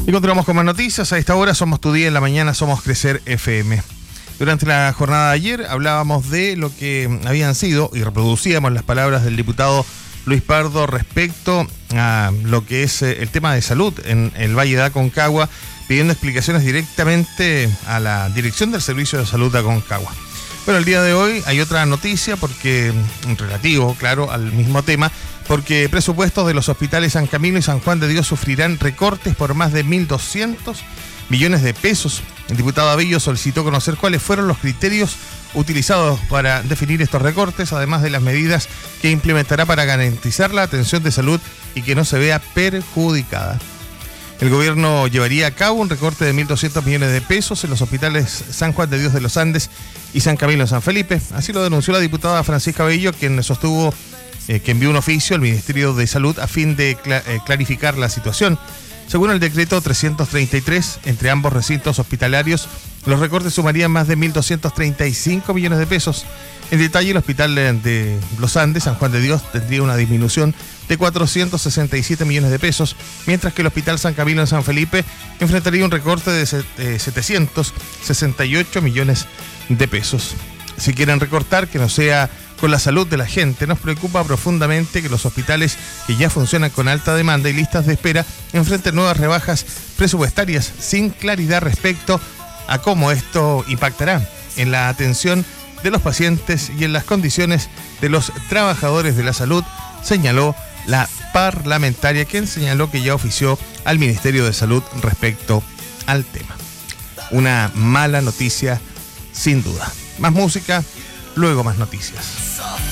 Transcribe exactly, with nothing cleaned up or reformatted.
Y continuamos con más noticias. A esta hora somos Tu Día, en la mañana somos Crecer F M. Durante la jornada de ayer hablábamos de lo que habían sido y reproducíamos las palabras del diputado Luis Pardo respecto a lo que es el tema de salud en el Valle de Aconcagua, pidiendo explicaciones directamente a la Dirección del Servicio de Salud de Aconcagua. Bueno, el día de hoy hay otra noticia porque, relativo, claro, al mismo tema, porque presupuestos de los hospitales San Camilo y San Juan de Dios sufrirán recortes por más de mil doscientos millones de pesos. El diputado Abillo solicitó conocer cuáles fueron los criterios utilizados para definir estos recortes, además de las medidas que implementará para garantizar la atención de salud y que no se vea perjudicada. El gobierno llevaría a cabo un recorte de mil doscientos millones de pesos en los hospitales San Juan de Dios de los Andes y San Camilo de San Felipe. Así lo denunció la diputada Francisca Abillo, quien sostuvo eh, que envió un oficio al Ministerio de Salud a fin de cl- eh, clarificar la situación. Según el decreto trescientos treinta y tres, entre ambos recintos hospitalarios, los recortes sumarían más de mil doscientos treinta y cinco millones de pesos. En detalle, el Hospital de los Andes, San Juan de Dios, tendría una disminución de cuatrocientos sesenta y siete millones de pesos, mientras que el Hospital San Camilo en San Felipe enfrentaría un recorte de setecientos sesenta y ocho millones de pesos. Si quieren recortar, que no sea con la salud de la gente. Nos preocupa profundamente que los hospitales que ya funcionan con alta demanda y listas de espera enfrenten nuevas rebajas presupuestarias sin claridad respecto a cómo esto impactará en la atención de los pacientes y en las condiciones de los trabajadores de la salud, señaló la parlamentaria, quien señaló que ya ofició al Ministerio de Salud respecto al tema. Una mala noticia, sin duda. Más música, luego más noticias.